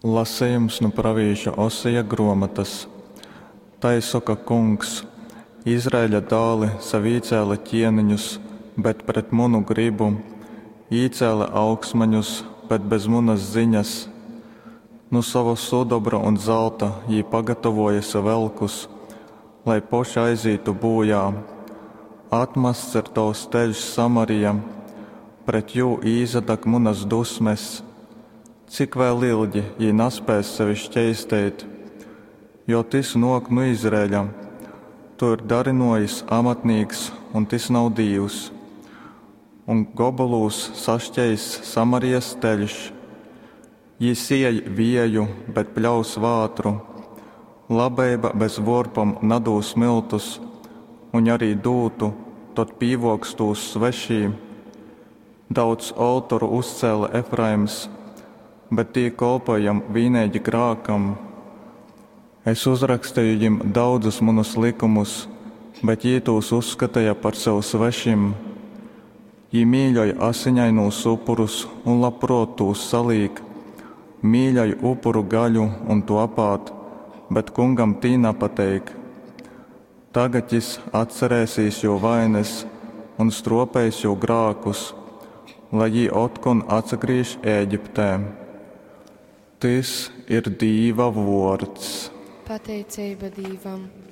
Lasījums no pravīša Oseja grāmatas. Tai saka kungs, Izraēļa dāli sev īcēla ķieniņus, bet pret munu gribu, īcēla augsmaņus, bet bez munas ziņas. Nu savu sudobra un zelta jī pagatavoja sev velkus, lai poši aizītu bojā. Atmasts ir tavs teļš Samarija, pret jū īzadak munas dusmes. Cik vēl ilgi jī naspēs sevi šķeistēt, jo tis nok no Izraēļa, tu ir darinojis amatnīgs, un tis nav dīvs. Un gobolūs sašķeis Samarijas teļš, jī siej vieju, bet pļaus vātru, labeiba bez vorpam nadūs miltus, un arī dūtu, tot pīvokstūs svešī. Daudz oltoru uzcēla Efraims, bet tī kolpojam vīnēģi grākam. Es uzrakstīju jim daudzus manus likumus, bet jī tūs uzskatīja par sev svešim. Jī mīļoja asiņainūs upurus un labprot tūs salīk, mīļoja upuru gaļu un to apāt, bet kungam tī napateik. Tagad jis atcerēsīs jū vainas un stropēs jū grākus, lai jī otkon atsagrīž Ēģiptē. Tis ir Dīva vārds. Pateicība Dīvam.